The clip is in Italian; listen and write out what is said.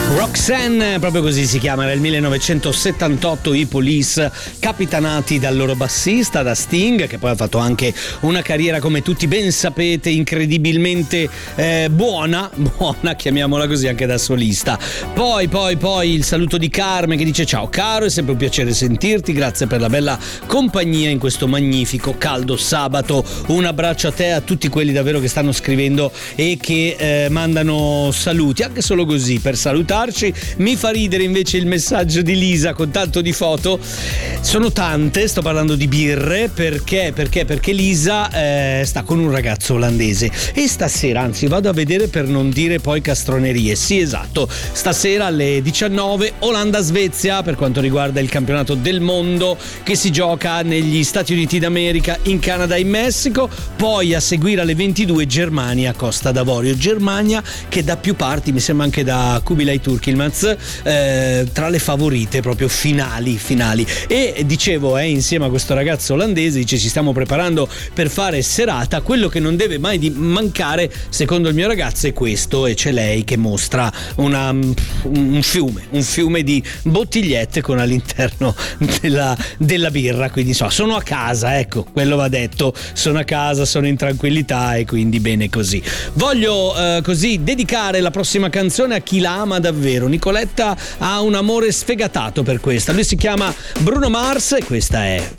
Roxanne, proprio così si chiama, era il 1978, i Police, capitanati dal loro bassista, da Sting, che poi ha fatto anche una carriera, come tutti ben sapete, incredibilmente buona, chiamiamola così, anche da solista. Poi il saluto di Carmen che dice: ciao caro, è sempre un piacere sentirti, grazie per la bella compagnia in questo magnifico caldo sabato. Un abbraccio a te e a tutti quelli davvero che stanno scrivendo e che mandano saluti, anche solo così per salutarci. Mi fa ridere invece il messaggio di Lisa con tanto di foto. Sono tante, sto parlando di birre, perché Lisa sta con un ragazzo olandese e stasera, anzi vado a vedere per non dire poi castronerie, sì esatto, stasera alle 19 Olanda-Svezia per quanto riguarda il campionato del mondo che si gioca negli Stati Uniti d'America, in Canada e in Messico. Poi a seguire alle 22 Germania-Costa d'Avorio, Germania che da più parti, mi sembra anche da Kubilay Turkilmaz, tra le favorite proprio finali. E dicevo, insieme a questo ragazzo olandese, dice: ci stiamo preparando per fare serata, quello che non deve mai mancare secondo il mio ragazzo è questo, e c'è lei che mostra un fiume di bottigliette con all'interno della birra, quindi sono a casa, ecco, quello va detto, sono a casa, sono in tranquillità e quindi bene così. Voglio così dedicare la prossima canzone a chi la ama davvero. Nicoletta ha un amore sfegatato per questa, lui si chiama Bruno Mars e questa è